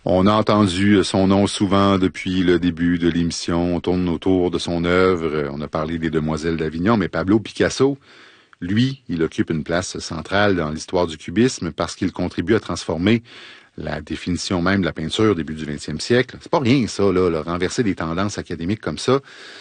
On a entendu son nom souvent depuis le début de l'émission. On tourne autour de son œuvre. On a parlé des Demoiselles d'Avignon, mais Pablo Picasso, lui, il occupe une place centrale dans l'histoire du cubisme parce qu'il contribue à transformer la définition même de la peinture début du 20e siècle. C'est pas rien, ça, là, renverser des tendances académiques comme ça.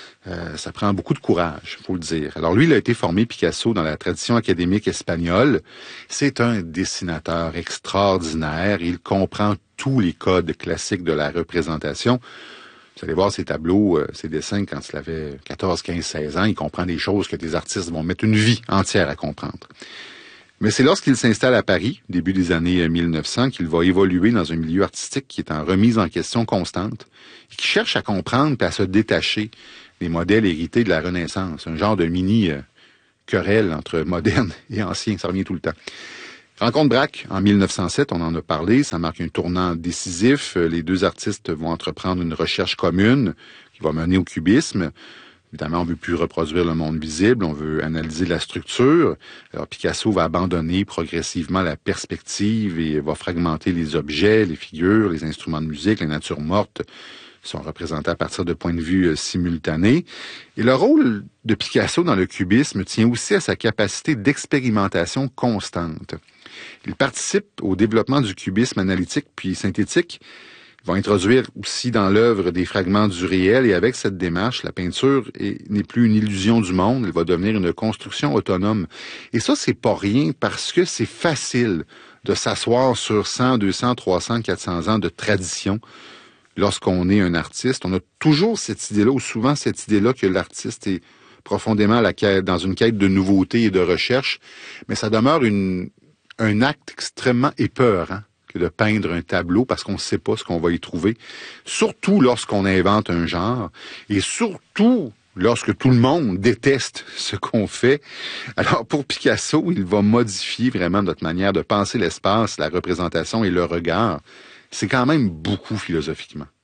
Ça prend beaucoup de courage, faut le dire. Alors lui, il a été formé, Picasso, dans la tradition académique espagnole. C'est un dessinateur extraordinaire. Il comprend tous les codes classiques de la représentation. Vous allez voir ses tableaux, ses dessins quand il avait 14, 15, 16 ans. Il comprend des choses que des artistes vont mettre une vie entière à comprendre. Mais c'est lorsqu'il s'installe à Paris, début des années 1900, qu'il va évoluer dans un milieu artistique qui est en remise en question constante et qui cherche à comprendre et à se détacher des modèles hérités de la Renaissance. Un genre de mini-querelle entre moderne et ancien, ça revient tout le temps. Rencontre Braque en 1907, on en a parlé, ça marque un tournant décisif. Les deux artistes vont entreprendre une recherche commune qui va mener au cubisme. Évidemment, on veut plus reproduire le monde visible, on veut analyser la structure. Alors, Picasso va abandonner progressivement la perspective et va fragmenter les objets, les figures, les instruments de musique, les natures mortes sont représentés à partir de points de vue simultanés. Et le rôle de Picasso dans le cubisme tient aussi à sa capacité d'expérimentation constante. Il participe au développement du cubisme analytique puis synthétique. Il va introduire aussi dans l'œuvre des fragments du réel et avec cette démarche, la peinture n'est plus une illusion du monde, elle va devenir une construction autonome. Et ça, c'est pas rien parce que c'est facile de s'asseoir sur 100, 200, 300, 400 ans de tradition. Lorsqu'on est un artiste, on a toujours cette idée-là, ou souvent cette idée-là que l'artiste est profondément dans une quête de nouveauté et de recherche, mais ça demeure un acte extrêmement épeurant que de peindre un tableau parce qu'on ne sait pas ce qu'on va y trouver, surtout lorsqu'on invente un genre, et surtout lorsque tout le monde déteste ce qu'on fait. Alors pour Picasso, il va modifier vraiment notre manière de penser l'espace, la représentation et le regard. C'est quand même beaucoup philosophiquement.